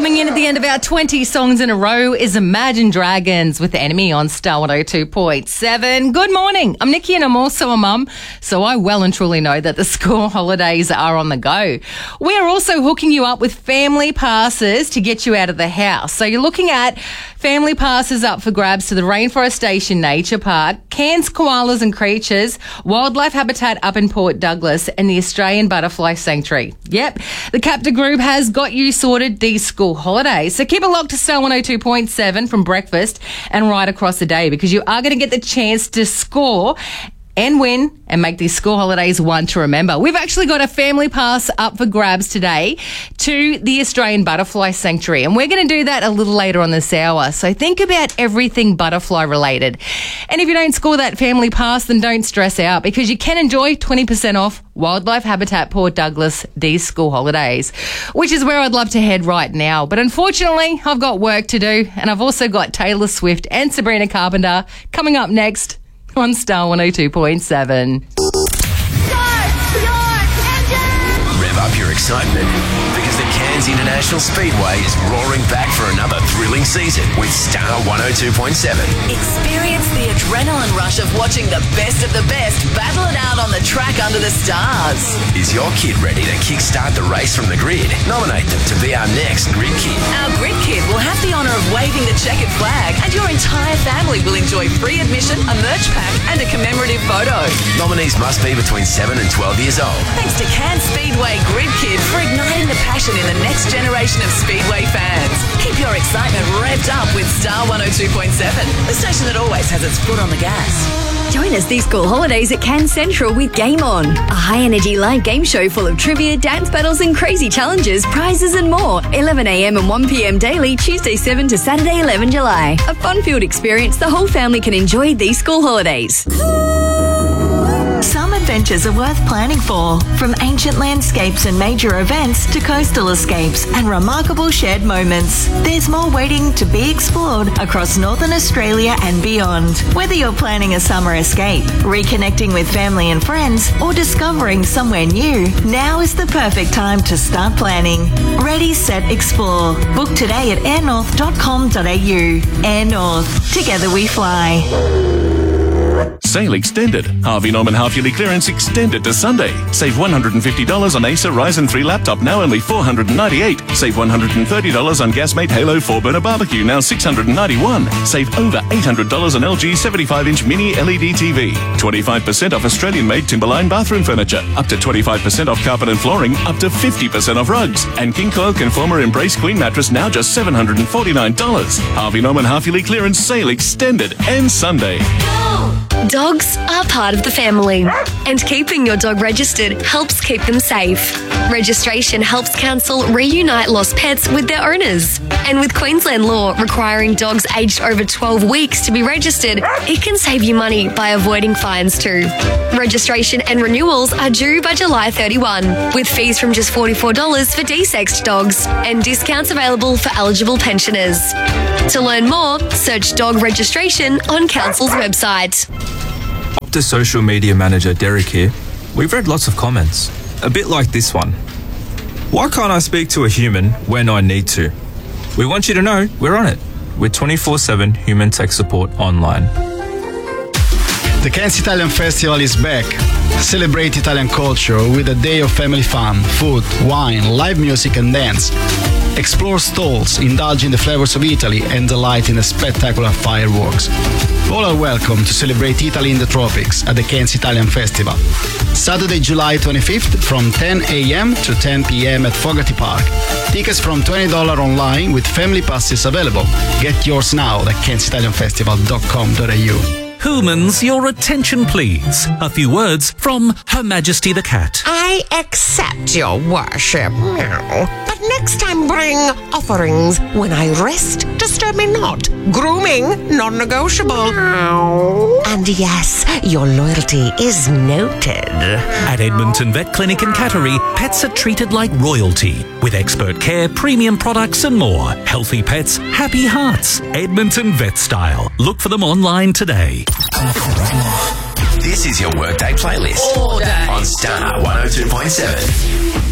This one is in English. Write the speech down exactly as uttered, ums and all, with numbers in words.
Coming in at the end of our twenty songs in a row is Imagine Dragons with the Enemy on Star one oh two point seven. Good morning. I'm Nikki and I'm also a mum, so I well and truly know that the school holidays are on the go. We are also hooking you up with family passes to get you out of the house. So you're looking at family passes up for grabs to the Rainforest Station Nature Park, Cairns Koalas and Creatures, Wildlife Habitat up in Port Douglas, and the Australian Butterfly Sanctuary. Yep, the Capta Group has got you sorted these school holidays. So keep it locked to Star one oh two point seven from breakfast and right across the day, because you are going to get the chance to score and win and make these school holidays one to remember. We've actually got a family pass up for grabs today to the Australian Butterfly Sanctuary, and we're going to do that a little later on this hour. So think about everything butterfly related. And if you don't score that family pass, then don't stress out, because you can enjoy twenty percent off Wildlife Habitat Port Douglas these school holidays, which is where I'd love to head right now. But unfortunately, I've got work to do, and I've also got Taylor Swift and Sabrina Carpenter coming up next on Star one oh two point seven. Rev up your excitement, because the Cairns International Speedway is roaring back for another thrilling season with Star one oh two point seven. Experience the adrenaline rush of watching the best of the best battle it out on the track under the stars. Is your kid ready to kickstart the race from the grid? Nominate them to be our next Grid Kid. Our Grid Kid will have the honour of waving the checkered flag, and your entire family will enjoy free admission, a merch pack and a commemorative photo. Nominees must be between seven and twelve years old. Thanks to Cairns Speedway Grid Kid for igniting the passion in the next generation of Speedway fans. Keep your excitement revved up with Star one oh two point seven, the station that always has its foot on the gas. Join us these school holidays at Cairns Central with Game On, a high-energy live game show full of trivia, dance battles and crazy challenges, prizes and more. eleven a m and one p m daily, Tuesday seven to Saturday eleven July. A fun-filled experience the whole family can enjoy these school holidays. Some adventures are worth planning for, from ancient landscapes and major events to coastal escapes and remarkable shared moments. There's more waiting to be explored across Northern Australia and beyond. Whether you're planning a summer escape, reconnecting with family and friends, or discovering somewhere new, now is the perfect time to start planning. Ready, set, explore. Book today at air north dot com dot a u. Air North. Together we fly. Sale extended. Harvey Norman half-yearly clearance extended to Sunday. Save one hundred fifty dollars on Acer Ryzen three laptop, now only four hundred ninety-eight dollars. Save one hundred thirty dollars on Gasmate Halo four burner barbecue, now six hundred ninety-one dollars. Save over eight hundred dollars on L G seventy-five inch mini L E D T V. twenty-five percent off Australian-made Timberline bathroom furniture. Up to twenty-five percent off carpet and flooring. Up to fifty percent off rugs. And King Coil Conformer Embrace Queen mattress, now just seven hundred forty-nine dollars. Harvey Norman half-yearly clearance sale extended and Sunday. Dogs are part of the family, and keeping your dog registered helps keep them safe. Registration helps council reunite lost pets with their owners. And with Queensland law requiring dogs aged over twelve weeks to be registered, it can save you money by avoiding fines too. Registration and renewals are due by July thirty-first, with fees from just forty-four dollars for desexed dogs and discounts available for eligible pensioners. To learn more, search dog registration on Council's website. Optus social media manager Derek here. We've read lots of comments, a bit like this one. Why can't I speak to a human when I need to? We want you to know we're on it with twenty-four seven human tech support online. The Cairns Italian Festival is back. Celebrate Italian culture with a day of family fun, food, wine, live music and dance. Explore stalls, indulge in the flavors of Italy and delight in the spectacular fireworks. All are welcome to celebrate Italy in the tropics at the Cairns Italian Festival. Saturday, July twenty-fifth from ten a m to ten p m at Fogarty Park. Tickets from twenty dollars online with family passes available. Get yours now at cairns italian festival dot com dot a u. Humans, your attention please. A few words from Her Majesty the Cat. I accept your worship, meow. But next time bring offerings. When I rest, disturb me not. Grooming, non-negotiable. Meow. And yes, your loyalty is noted. At Edmonton Vet Clinic and Cattery, pets are treated like royalty. With expert care, premium products and more. Healthy pets, happy hearts. Edmonton Vet Style. Look for them online today. This is your Workday playlist All day. on Star one oh two point seven.